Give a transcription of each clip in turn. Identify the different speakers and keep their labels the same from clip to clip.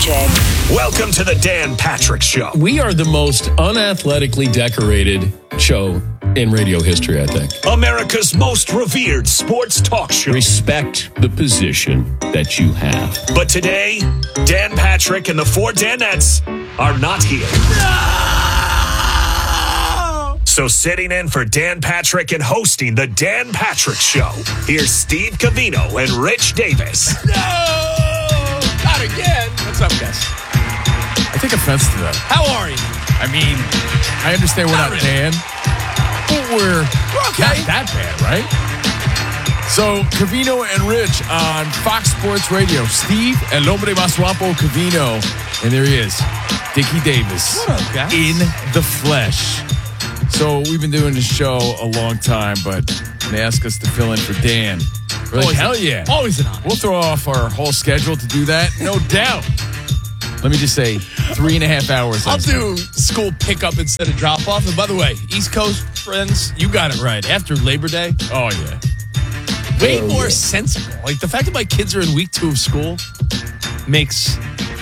Speaker 1: Patrick.
Speaker 2: Welcome to the Dan Patrick Show.
Speaker 3: We are the most unathletically decorated show in radio history, I think.
Speaker 2: America's most revered sports talk show.
Speaker 3: Respect the position that you have.
Speaker 2: But today, Dan Patrick and the four Danettes are not here. No! So sitting in for Dan Patrick and hosting the Dan Patrick Show, here's Steve Covino and Rich Davis.
Speaker 4: No! Not again. What's up, guys?
Speaker 5: I take offense to that.
Speaker 4: How are you?
Speaker 5: I mean, I understand we're not
Speaker 4: really.
Speaker 5: Dan, but we're
Speaker 4: okay.
Speaker 5: not that bad, right? So, Covino and Rich on Fox Sports Radio. Steve, El Hombre Más Guapo Covino. And there he is, Dickie Davis.
Speaker 4: What up, guys?
Speaker 5: In the flesh. So, we've been doing this show a long time, but they asked us to fill in for Dan. We're like, hell yeah.
Speaker 4: Always an honor.
Speaker 5: We'll throw off our whole schedule to do that, no doubt. Let me just say, 3.5 hours.
Speaker 4: I'll do school pickup instead of drop off. And by the way, East Coast friends, you got it right. After Labor Day,
Speaker 5: Oh, yeah.
Speaker 4: way more sensible. Like the fact that my kids are in week 2 of school makes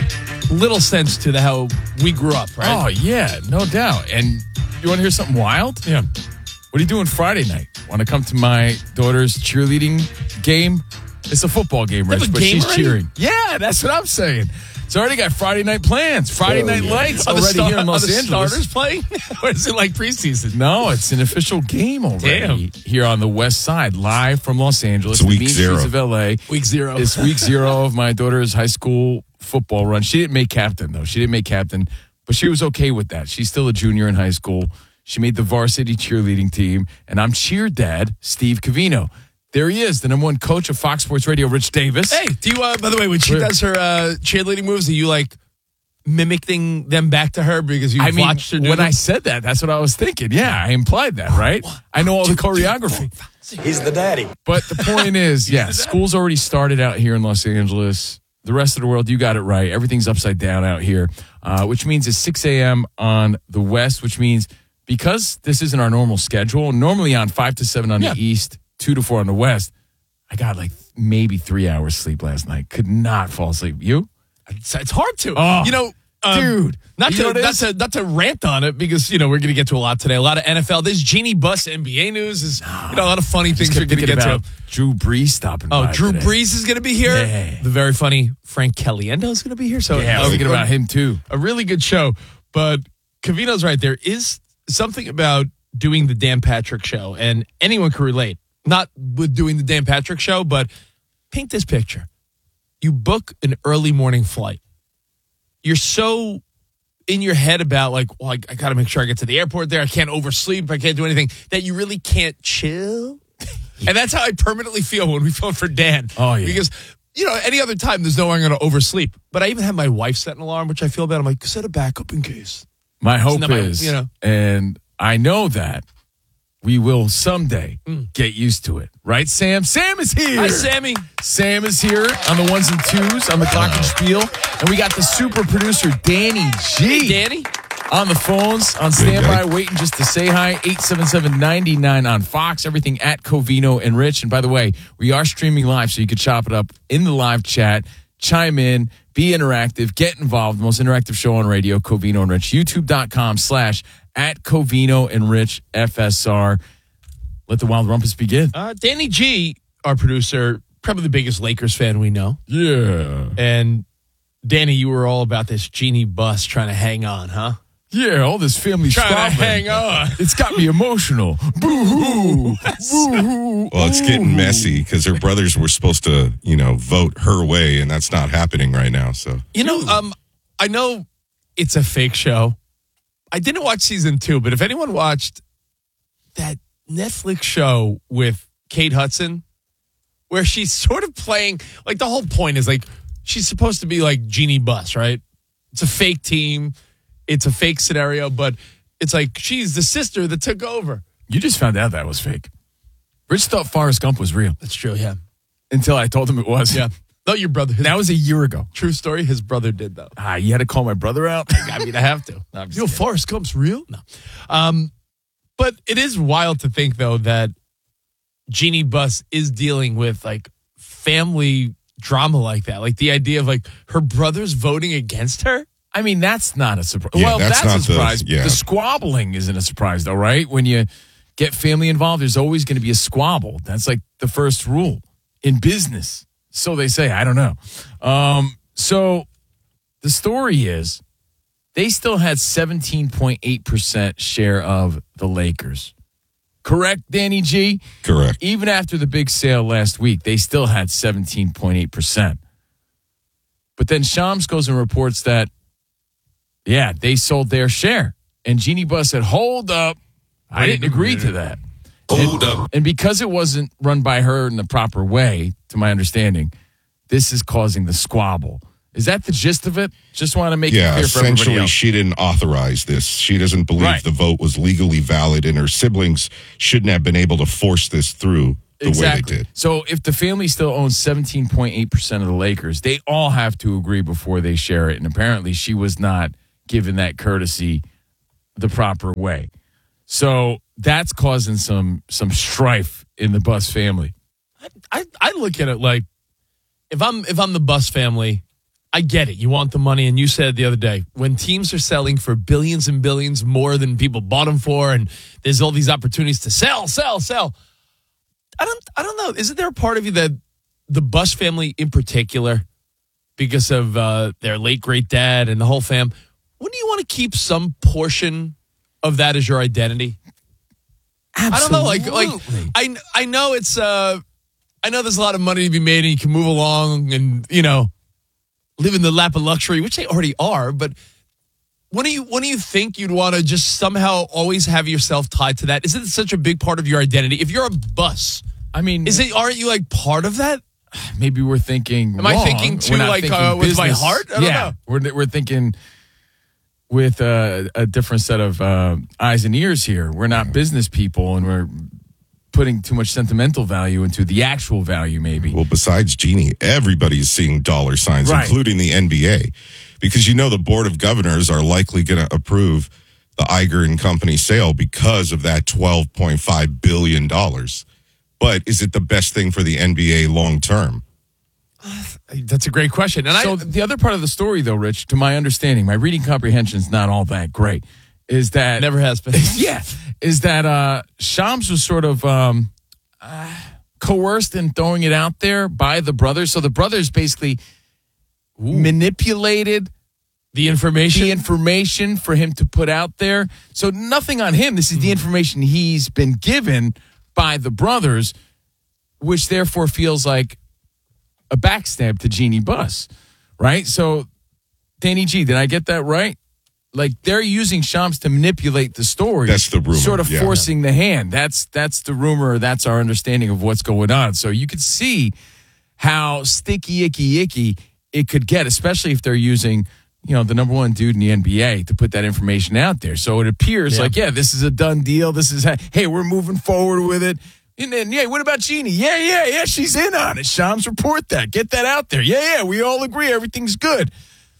Speaker 4: little sense to how we grew up, right?
Speaker 5: Oh, yeah, no doubt. And you want to hear something wild?
Speaker 4: Yeah.
Speaker 5: What are you doing Friday night? Want to come to my daughter's cheerleading game? It's a football game,
Speaker 4: They have
Speaker 5: Rich,
Speaker 4: a
Speaker 5: but
Speaker 4: game
Speaker 5: she's
Speaker 4: already?
Speaker 5: cheering. Yeah, that's what I'm saying. It's already got Friday night plans. Friday night lights already here in Los Angeles.
Speaker 4: Starters playing? Or is it like preseason?
Speaker 5: No, it's an official game already here on the West Side, live from Los Angeles.
Speaker 6: It's week
Speaker 5: the mean
Speaker 6: 0
Speaker 5: streets of LA.
Speaker 4: Week 0.
Speaker 5: It's week 0 of my daughter's high school football run. She didn't make captain, though. She didn't make captain, but she was okay with that. She's still a junior in high school. She made the varsity cheerleading team, and I'm cheer dad, Steve Covino. There he is, the number 1 coach of Fox Sports Radio, Rich Davis.
Speaker 4: Hey, do you, by the way, when she does her cheerleading moves, are you like mimicking them back to her because you've watched her do
Speaker 5: when
Speaker 4: them?
Speaker 5: I said that, that's what I was thinking. Yeah, I implied that, right? I know all the choreography.
Speaker 6: He's the daddy.
Speaker 5: But the point is, yeah, school's already started out here in Los Angeles. The rest of the world, you got it right. Everything's upside down out here, which means it's 6 a.m. on the West, which means because this isn't our normal schedule, normally on 5 to 7 on the East, 2 to 4 on the West, I got like maybe 3 hours sleep last night. Could not fall asleep. You?
Speaker 4: It's hard to.
Speaker 5: Oh,
Speaker 4: you know,
Speaker 5: dude.
Speaker 4: Not to rant on it because, you know, we're going to get to a lot today. A lot of NFL. There's Jeannie Buss NBA news. There's a lot of funny things we're going to get to.
Speaker 5: Drew Brees stopping by.
Speaker 4: Oh, Drew
Speaker 5: today.
Speaker 4: Brees is going to be here.
Speaker 5: Yeah.
Speaker 4: The very funny Frank Caliendo is going to be here. So
Speaker 5: Yeah, I was thinking about him too.
Speaker 4: A really good show. But Covino's right. There is something about doing the Dan Patrick Show, and anyone can relate. Not with doing the Dan Patrick Show, but paint this picture. You book an early morning flight. You're so in your head about like, well, I got to make sure I get to the airport there. I can't oversleep. I can't do anything that you really can't chill. And that's how I permanently feel when we phone for Dan.
Speaker 5: Oh, yeah.
Speaker 4: Because, you know, any other time, there's no way I'm going to oversleep. But I even have my wife set an alarm, which I feel bad. I'm like, set a backup in case.
Speaker 5: My hope
Speaker 4: Isn't that
Speaker 5: is,
Speaker 4: you know?
Speaker 5: and I know that we will someday get used to it. Right, Sam? Sam is here.
Speaker 4: Hi, Sammy.
Speaker 5: Sam is here on the 1s and 2s on the glockenspiel. And we got the super producer, Danny G.
Speaker 4: Hey, Danny.
Speaker 5: On the phones, on standby, waiting just to say hi. 877-99 on Fox. Everything at Covino and Rich. And by the way, we are streaming live, so you could chop it up in the live chat. Chime in, be interactive, get involved. The most interactive show on radio, Covino and Rich. YouTube.com/at Covino and Rich FSR. Let the Wild Rumpus begin.
Speaker 4: Danny G, our producer, probably the biggest Lakers fan we know.
Speaker 5: Yeah.
Speaker 4: And Danny, you were all about this Jeannie Buss trying to hang on, huh?
Speaker 5: Yeah, all this family
Speaker 4: Trying to
Speaker 5: squabbling.
Speaker 4: hang on.
Speaker 5: It's got me emotional. Boo-hoo. Boo-hoo.
Speaker 6: Well, it's getting messy because her brothers were supposed to, vote her way, and that's not happening right now. So,
Speaker 4: You know, I know it's a fake show. I didn't watch season 2, but if anyone watched that Netflix show with Kate Hudson, where she's sort of playing, like the whole point is like, she's supposed to be like Jeannie Buss, right? It's a fake team. It's a fake scenario, but it's like she's the sister that took over.
Speaker 5: You just found out that was fake. Rich thought Forrest Gump was real
Speaker 4: That's true, yeah.
Speaker 5: until I told him it was.
Speaker 4: Yeah. No, your brother.
Speaker 5: That was a year ago.
Speaker 4: True story. His brother did, though.
Speaker 5: You had to call my brother out?
Speaker 4: I mean, I have to. No, I'm just kidding. Forrest Gump's real? No. But it is wild to think, though, that Jeannie Buss is dealing with, like, family drama like that. Like the idea of like her brother's voting against her.
Speaker 5: I mean, that's not a surprise.
Speaker 6: Yeah,
Speaker 5: Well,
Speaker 6: that's
Speaker 5: that's
Speaker 6: not
Speaker 5: a surprise.
Speaker 6: the- yeah.
Speaker 5: The squabbling isn't a surprise, though, right? When you get family involved, there's always going to be a squabble. That's like the first rule in business. So they say. I don't know. So the story is they still had 17.8% share of the Lakers. Correct, Danny G?
Speaker 6: Correct.
Speaker 5: Even after the big sale last week, they still had 17.8%. But then Shams goes and reports that, yeah, they sold their share. And Jeannie Buss said, hold up. I didn't agree to that.
Speaker 6: Hold up.
Speaker 5: And because it wasn't run by her in the proper way, to my understanding, this is causing the squabble. Is that the gist of it? Just want to make it
Speaker 6: Yeah,
Speaker 5: clear for everybody
Speaker 6: essentially,
Speaker 5: else.
Speaker 6: she didn't authorize this. She doesn't believe
Speaker 5: Right.
Speaker 6: the vote was legally valid, and her siblings shouldn't have been able to force this through the way they did.
Speaker 5: So if the family still owns 17.8% of the Lakers, they all have to agree before they share it. And apparently she was not given that courtesy the proper way. So that's causing some strife in the Buss family.
Speaker 4: I look at it like if I'm the Buss family, I get it. You want the money, and you said the other day when teams are selling for billions and billions more than people bought them for, and there's all these opportunities to sell. I don't know. Isn't there a part of you that the Buss family in particular, because of their late great dad and the whole fam, wouldn't you want to keep some portion of that as your identity?
Speaker 5: Absolutely.
Speaker 4: I don't know. Like I know it's I know there's a lot of money to be made, and you can move along and live in the lap of luxury, which they already are. But when do you think you'd want to just somehow always have yourself tied to that? Isn't it such a big part of your identity? If you're a Buss,
Speaker 5: I mean,
Speaker 4: aren't you like part of that?
Speaker 5: maybe we're thinking
Speaker 4: Am I
Speaker 5: wrong.
Speaker 4: thinking too,
Speaker 5: We're not
Speaker 4: like,
Speaker 5: thinking
Speaker 4: with my
Speaker 5: business.
Speaker 4: heart? I don't know.
Speaker 5: We're thinking with a different set of eyes and ears here. We're not business people, and we're putting too much sentimental value into the actual value, maybe.
Speaker 6: Well, besides Jeannie, everybody's seeing dollar signs,
Speaker 5: Right.
Speaker 6: including the NBA, because the Board of Governors are likely going to approve the Iger and Company sale because of that $12.5 billion. But is it the best thing for the NBA long term?
Speaker 4: That's a great question. And
Speaker 5: So the other part of the story, though, Rich, to my understanding, my reading comprehension is not all that great, is that
Speaker 4: never has been.
Speaker 5: yeah, is that Shams was sort of coerced in throwing it out there by the brothers. So the brothers basically manipulated
Speaker 4: The information
Speaker 5: for him to put out there. So nothing on him. This is the information he's been given by the brothers, which therefore feels like a backstab to Jeannie Buss, right? So, Danny G, did I get that right? Like they're using Shams to manipulate the story.
Speaker 6: That's the rumor,
Speaker 5: Sort of
Speaker 6: yeah.
Speaker 5: forcing the hand. That's the rumor. That's our understanding of what's going on. So you could see how sticky, icky it could get, especially if they're using, the number one dude in the NBA to put that information out there. So it appears like, this is a done deal. This is, hey, we're moving forward with it. And then, what about Jeannie? Yeah, she's in on it. Shams, report that. Get that out there. Yeah, we all agree everything's good.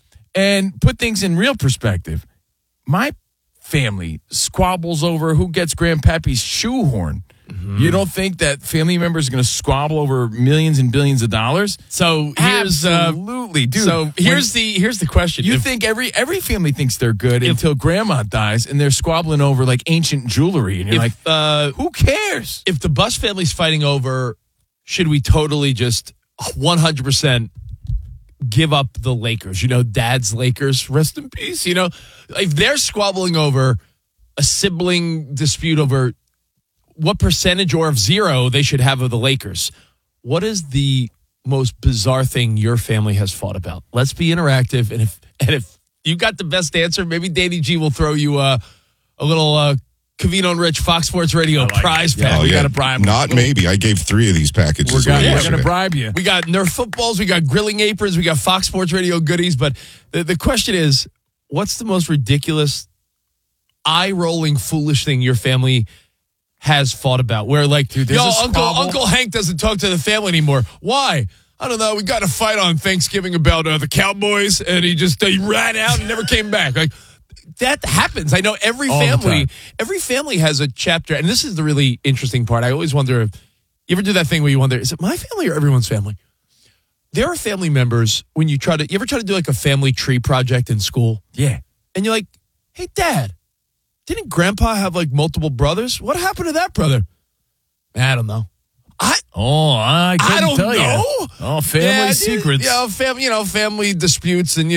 Speaker 5: And put things in real perspective. My family squabbles over who gets Grandpappy's shoehorn. You don't think that family members are going to squabble over millions and billions of dollars?
Speaker 4: So here's
Speaker 5: Absolutely, dude.
Speaker 4: So here's the question.
Speaker 5: You think every family thinks they're good until grandma dies and they're squabbling over like ancient jewelry, and you're like, who cares?
Speaker 4: If the Buss family's fighting over, should we totally just 100% give up the Lakers? Dad's Lakers, rest in peace. If they're squabbling over a sibling dispute over what percentage or of zero they should have of the Lakers, what is the most bizarre thing your family has fought about? Let's be interactive, and if you got the best answer, maybe Danny G will throw you a little Covino and Rich Fox Sports Radio prize pack.
Speaker 5: We got to bribe them.
Speaker 6: Not maybe. I gave 3 of these packages
Speaker 5: We're
Speaker 6: away
Speaker 5: going
Speaker 6: yesterday.
Speaker 5: to bribe you.
Speaker 4: We got Nerf footballs, we got grilling aprons, we got Fox Sports Radio goodies. But the question is, what's the most ridiculous, eye-rolling, foolish thing your family has fought about? Where like,
Speaker 5: Dude,
Speaker 4: Uncle Hank doesn't talk to the family anymore. Why? I don't know. We got in a fight on Thanksgiving about the Cowboys, and he ran out and never came back. Like, that happens. I know every
Speaker 5: All the
Speaker 4: family
Speaker 5: time.
Speaker 4: has a chapter, and this is the really interesting part. I always wonder if you ever do that thing where you wonder, is it my family or everyone's family? there are family members when you ever try to do like a family tree project in school?
Speaker 5: Yeah.
Speaker 4: And you're like, hey, Dad, didn't Grandpa have like multiple brothers? What happened to that brother? I don't know. I
Speaker 5: couldn't
Speaker 4: don't
Speaker 5: tell
Speaker 4: know.
Speaker 5: You. Oh, family secrets.
Speaker 4: Family disputes, and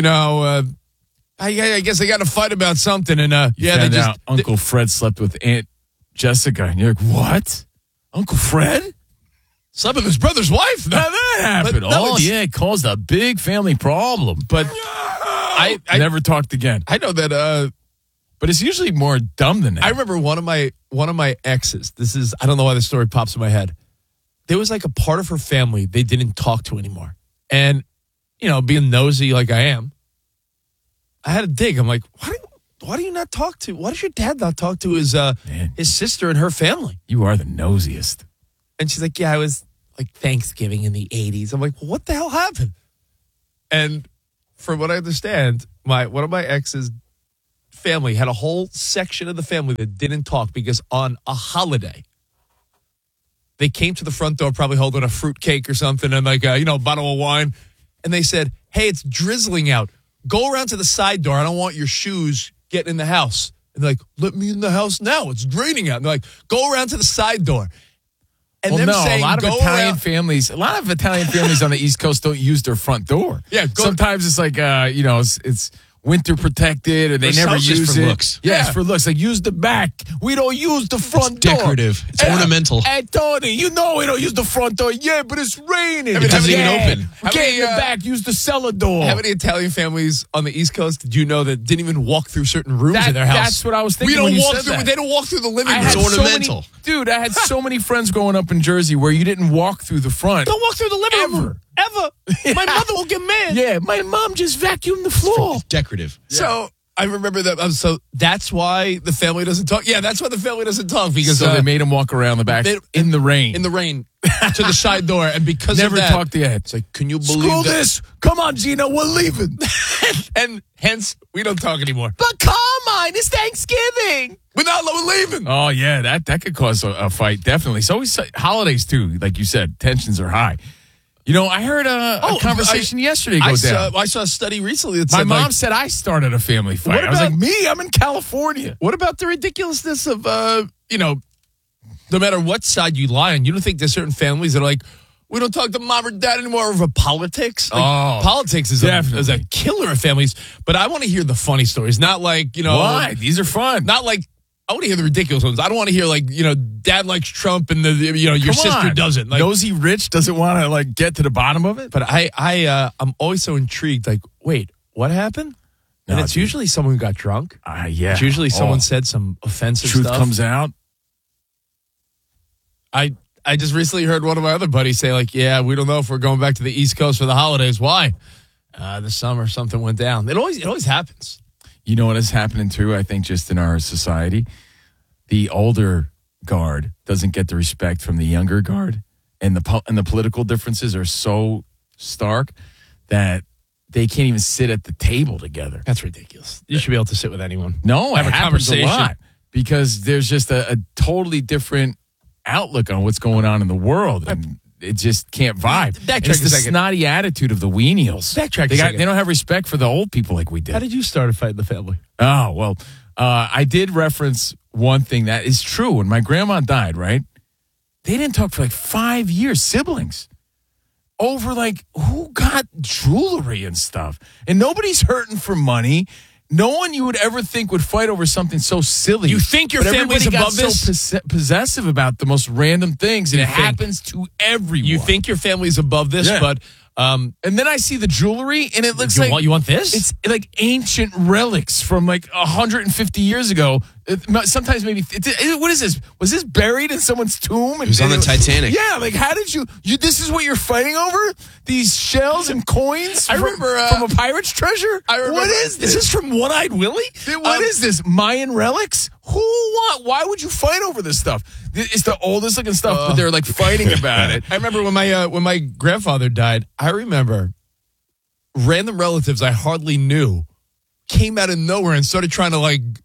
Speaker 4: I guess they got to fight about something. And they just
Speaker 5: out Uncle Fred slept with Aunt Jessica, and you're like, what? Uncle Fred
Speaker 4: slept with his brother's wife?
Speaker 5: How that happened? It caused a big family problem.
Speaker 4: But
Speaker 5: I never talked again.
Speaker 4: I know that.
Speaker 5: But it's usually more dumb than that.
Speaker 4: I remember one of my exes. I don't know why this story pops in my head. There was like a part of her family they didn't talk to anymore. And, being nosy like I am, I had to dig. I'm like, why do you not talk to? Why does your dad not talk to his sister and her family?
Speaker 5: You are the nosiest.
Speaker 4: And she's like, yeah, I was like Thanksgiving in the 80s. I'm like, well, what the hell happened? And from what I understand, one of my ex's family had a whole section of the family that didn't talk because on a holiday, they came to the front door probably holding a fruit cake or something and like a bottle of wine. And they said, hey, it's drizzling out. Go around to the side door. I don't want your shoes getting in the house. And they're like, let me in the house now. It's raining out. And they're like, go around to the side door. And
Speaker 5: a lot of Italian families on the East Coast don't use their front door.
Speaker 4: Yeah.
Speaker 5: Sometimes it's like, it's winter protected or they never use
Speaker 1: for
Speaker 5: it.
Speaker 1: Looks.
Speaker 5: Yeah, it's for looks. Like, use the back. We don't use the front door.
Speaker 1: Decorative. It's ornamental.
Speaker 5: Hey, Tony, we don't use the front door. Yeah, but it's raining.
Speaker 1: It doesn't even open.
Speaker 5: Get in the back. Use the cellar door.
Speaker 4: How many Italian families on the East Coast did you know that didn't even walk through certain rooms in their house?
Speaker 5: That's what I was thinking.
Speaker 4: They don't walk through the living room.
Speaker 1: It's ornamental.
Speaker 5: I had so many friends growing up in Jersey where you didn't walk through the front.
Speaker 4: Don't walk through the living room. Ever. My mother will get mad.
Speaker 5: Yeah, my mom just vacuumed the floor.
Speaker 1: Decorative.
Speaker 4: So I remember that. So that's why the family doesn't talk. Yeah, that's why the family doesn't talk because
Speaker 5: they made him walk around the back in the rain.
Speaker 4: In the rain to the side door, and because
Speaker 5: never
Speaker 4: of that,
Speaker 5: talked yet.
Speaker 4: It's like, can you believe
Speaker 5: Screw
Speaker 4: that?
Speaker 5: this? Come on, Gina, we're leaving.
Speaker 4: and hence we don't talk anymore.
Speaker 5: But come on, it's Thanksgiving.
Speaker 4: We're leaving.
Speaker 5: Oh yeah, that could cause a fight. Definitely. So always holidays too, like you said, tensions are high. I heard a conversation yesterday go down.
Speaker 4: I saw a study recently that
Speaker 5: my
Speaker 4: said
Speaker 5: mom said I started a family fight. I was like, me? I'm in California.
Speaker 4: What about the ridiculousness of, no matter what side you lie on, you don't think there's certain families that are like, we don't talk to mom or dad anymore over politics? Politics is a killer of families. But I want to hear the funny stories, not like,
Speaker 5: Why? These are fun.
Speaker 4: Not like, I want to hear the ridiculous ones. I don't want to hear like, dad likes Trump and your sister doesn't. Like,
Speaker 5: Nosy Rich doesn't want to like get to the bottom of it.
Speaker 4: But I'm always so intrigued. Like, wait, what happened? And it's usually someone who got drunk.
Speaker 5: Yeah.
Speaker 4: It's usually someone said some offensive
Speaker 5: Truth
Speaker 4: stuff.
Speaker 5: comes out.
Speaker 4: I just recently heard one of my other buddies say like, yeah, we don't know if we're going back to the East Coast for the holidays. Why? This summer something went down. It always happens.
Speaker 5: You know what is happening too, I think, just in our society? The older guard doesn't get the respect from the younger guard. And the political differences are so stark that they can't even sit at the table together.
Speaker 4: That's ridiculous. You should be able to sit with anyone.
Speaker 5: No,
Speaker 4: have
Speaker 5: it
Speaker 4: a
Speaker 5: happens
Speaker 4: conversation.
Speaker 5: a lot because there's just a totally different outlook on what's going on in the world. And it just can't vibe. It's the snotty attitude of the weenials.
Speaker 4: Backtrack
Speaker 5: They don't have respect for the old people like we did.
Speaker 4: How did you start a fight in the family?
Speaker 5: Oh, well, I did reference one thing that is true. When my grandma died, right? They didn't talk for like 5 years, siblings, over like who got jewelry and stuff. And nobody's hurting for money. No one you would ever think would fight over something so silly.
Speaker 4: You think your family's above this?
Speaker 5: So possessive about the most random things, and it happens to everyone.
Speaker 4: You think your family's above this, but
Speaker 5: and then I see the jewelry, and it looks
Speaker 4: you want this?
Speaker 5: It's like ancient relics from like 150 years ago. Sometimes maybe what is this? Was this buried in someone's tomb?
Speaker 1: It was on the Titanic.
Speaker 5: Yeah, like how did you? This is what you're fighting over? These shells and coins?
Speaker 4: I remember
Speaker 5: from a pirate's treasure. What is this?
Speaker 4: Is this from One-Eyed Willie?
Speaker 5: What is this? Mayan relics? Why would you fight over this stuff? It's the oldest looking stuff, but they're like fighting about it.
Speaker 4: I remember when my grandfather died. I remember random relatives I hardly knew came out of nowhere and started trying to like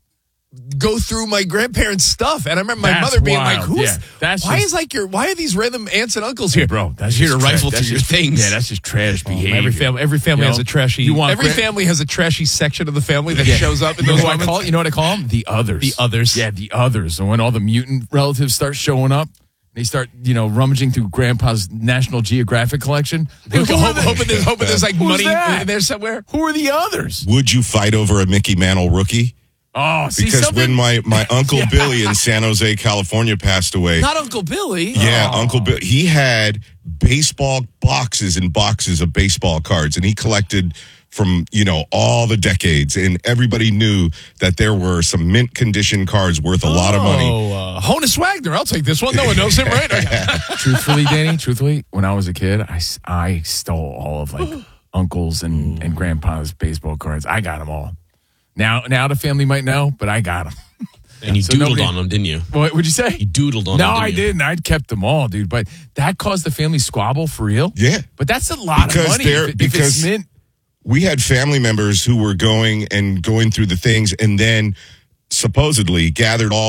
Speaker 4: go through my grandparents' stuff. And I remember my
Speaker 5: That's
Speaker 4: mother being like,
Speaker 5: wild.
Speaker 4: "Who's?
Speaker 5: Yeah, that's
Speaker 4: why
Speaker 5: just-
Speaker 4: is like why are these random aunts and uncles here,
Speaker 5: Bro, that's
Speaker 1: Here to
Speaker 5: just
Speaker 1: rifle
Speaker 5: that's
Speaker 1: through your
Speaker 5: just-
Speaker 1: things.
Speaker 5: Yeah, that's just trash behavior.
Speaker 4: Every family
Speaker 5: You
Speaker 4: has
Speaker 5: know?
Speaker 4: a trashy.
Speaker 5: You want
Speaker 4: every family has a trashy section of the family that
Speaker 5: Yeah.
Speaker 4: shows up in
Speaker 5: You know
Speaker 4: those
Speaker 5: what I
Speaker 4: moments.
Speaker 5: call it? You know what I call them? The others.
Speaker 4: The others.
Speaker 5: Yeah, the others. And when all the mutant relatives start showing up, they start, rummaging through Grandpa's National Geographic collection.
Speaker 4: hoping there's like
Speaker 5: Who's
Speaker 4: money
Speaker 5: that?
Speaker 4: in there somewhere.
Speaker 5: Who are the others?
Speaker 6: Would you fight over a Mickey Mantle rookie?
Speaker 5: Oh, see
Speaker 6: Because
Speaker 5: something?
Speaker 6: when my Uncle Billy in San Jose, California passed away.
Speaker 4: Not Uncle Billy.
Speaker 6: Yeah, Uncle Bill. He had baseball boxes and boxes of baseball cards, and he collected from, all the decades. And everybody knew that there were some mint condition cards worth a lot of money.
Speaker 4: Oh, Honus Wagner. I'll take this one. No one knows him, right?
Speaker 5: Truthfully, Danny, when I was a kid, I stole all of uncles and grandpa's baseball cards. I got them all. Now the family might know, but I got them.
Speaker 1: And you
Speaker 5: So
Speaker 1: doodled
Speaker 5: nobody-
Speaker 1: on them, didn't you?
Speaker 5: What would you say?
Speaker 1: You doodled on
Speaker 5: No,
Speaker 1: them.
Speaker 5: I didn't. I'd kept them all, dude. But that caused the family squabble for real.
Speaker 6: Yeah.
Speaker 5: But that's a lot
Speaker 6: Because
Speaker 5: of money.
Speaker 6: they're-
Speaker 5: If
Speaker 6: because-
Speaker 5: it's mint.
Speaker 6: We had family members who were going through the things and then supposedly gathered all